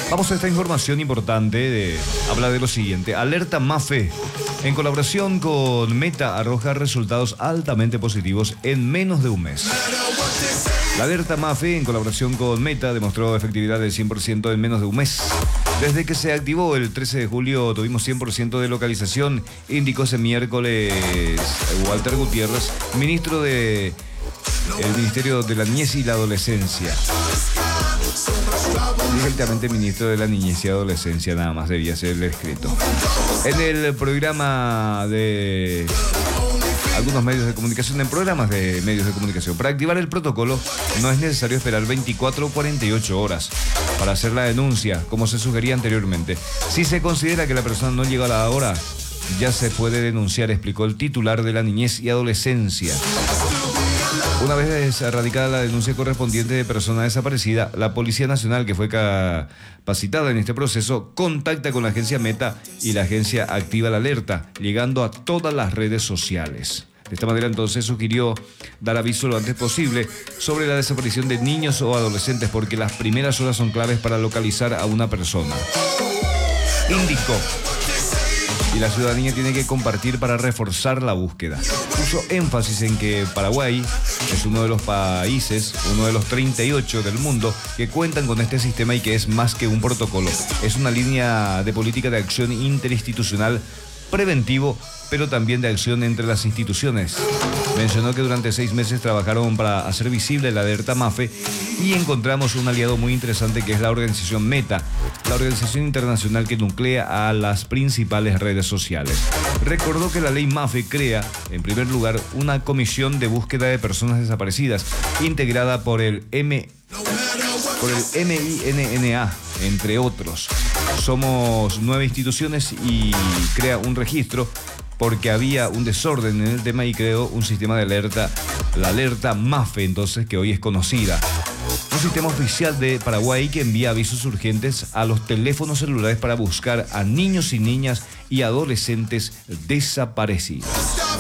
Vamos a esta información importante. Habla de lo siguiente. Alerta Mafe, en colaboración con Meta, arroja resultados altamente positivos en menos de un mes. La alerta Mafe, en colaboración con Meta, demostró efectividad del 100% en menos de un mes. Desde que se activó el 13 de julio tuvimos 100% de localización, indicó ese miércoles Walter Gutiérrez, ministro del Ministerio de la Niñez y la Adolescencia. Directamente ministro de la Niñez y Adolescencia, nada más debía ser el escrito. En el programa de algunos medios de comunicación, en programas de medios de comunicación, para activar el protocolo no es necesario esperar 24 o 48 horas para hacer la denuncia, como se sugería anteriormente. Si se considera que la persona no llega a la hora, ya se puede denunciar, explicó el titular de la Niñez y Adolescencia. Una vez erradicada la denuncia correspondiente de persona desaparecida, la Policía Nacional, que fue capacitada en este proceso, contacta con la agencia Meta y la agencia activa la alerta, llegando a todas las redes sociales. De esta manera, entonces, sugirió dar aviso lo antes posible sobre la desaparición de niños o adolescentes, porque las primeras horas son claves para localizar a una persona. Indicó. Y la ciudadanía tiene que compartir para reforzar la búsqueda. Puso énfasis en que Paraguay es uno de los países, uno de los 38 del mundo que cuentan con este sistema y que es más que un protocolo. Es una línea de política de acción interinstitucional preventivo, pero también de acción entre las instituciones. Mencionó que durante 6 meses trabajaron para hacer visible la alerta Mafe y encontramos un aliado muy interesante que es la organización Meta, la organización internacional que nuclea a las principales redes sociales. Recordó que la ley Mafe crea, en primer lugar, una comisión de búsqueda de personas desaparecidas, integrada por el MINNA, entre otros. Somos 9 instituciones y crea un registro porque había un desorden en el tema y creó un sistema de alerta, la alerta Mafe, entonces, que hoy es conocida. Un sistema oficial de Paraguay que envía avisos urgentes a los teléfonos celulares para buscar a niños y niñas y adolescentes desaparecidos.